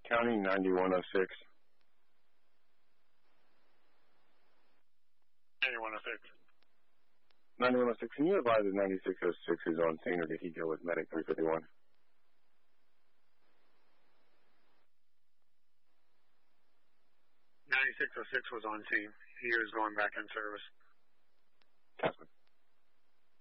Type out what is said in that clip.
County 9106. 9106. 9106, can you advise if 9606 is on scene, or did he go with Medic 351? 9606 was on scene. He was going back in service. Copy.